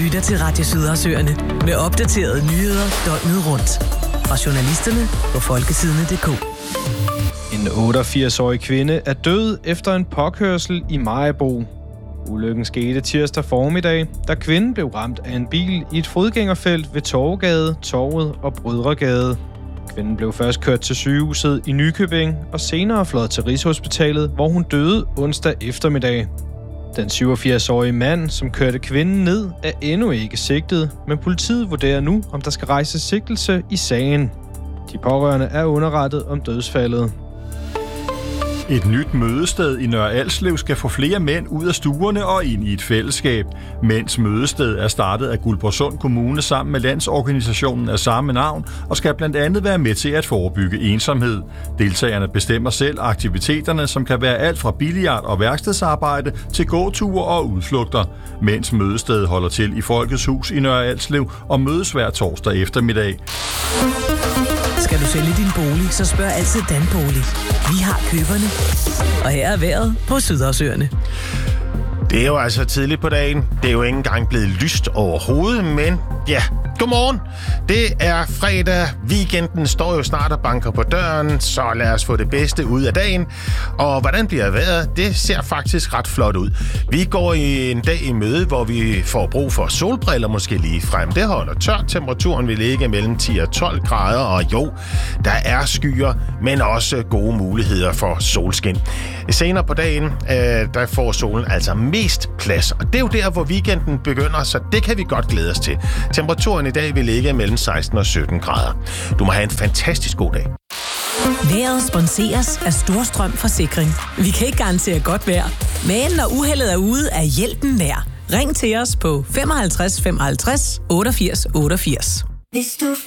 lytter til Radio Sydersøerne med opdaterede nyheder døgnet rundt. Fra journalisterne på folketidene.dk. En 88-årig kvinde er død efter en påkørsel i Maribo. Ulykken skete tirsdag formiddag, da kvinden blev ramt af en bil i et fodgængerfelt ved Torvegade, Torvet og Brødregade. Kvinden blev først kørt til sygehuset i Nykøbing og senere fløjet til Rigshospitalet, hvor hun døde onsdag eftermiddag. Den 87-årige mand, som kørte kvinden ned, er endnu ikke sigtet, men politiet vurderer nu, om der skal rejses sigtelse i sagen. De pårørende er underrettet om dødsfaldet. Et nyt mødested i Nørre Alslev skal få flere mænd ud af stuerne og ind i et fællesskab. Mænds mødested er startet af Guldborgsund Kommune sammen med landsorganisationen af samme navn og skal blandt andet være med til at forebygge ensomhed. Deltagerne bestemmer selv aktiviteterne, som kan være alt fra billiard og værkstedsarbejde til gåture og udflugter. Mænds mødested holder til i Folkets Hus i Nørre Alslev og mødes hver torsdag eftermiddag. Skal du sælge din bolig, så spørg altid Danbolig. Vi har køberne. Og her er vejret på Sydersøerne. Det er jo altså tidligt på dagen. Det er jo ikke engang blevet lyst overhovedet, men ja, godmorgen. Det er fredag. Weekenden står jo snart og banker på døren, så lad os få det bedste ud af dagen. Og hvordan bliver vejret? Det ser faktisk ret flot ud. Vi går i en dag i møde, hvor vi får brug for solbriller måske lige frem. Det holder tørt. Temperaturen vil ligge mellem 10 og 12 grader, og jo, der er skyer, men også gode muligheder for solskin. Senere på dagen, der får solen altså mest plads, og det er jo der, hvor weekenden begynder, så det kan vi godt glæde os til. Temperaturen i dag vil ligge mellem 16 og 17 grader. Du må have en fantastisk god dag. Vejret sponseres af Storstrøm Forsikring. Vi kan ikke garantere godt vejr, men når uheldet er ude, er hjælpen nær. Ring til os på 55 55 88 88. Hvis du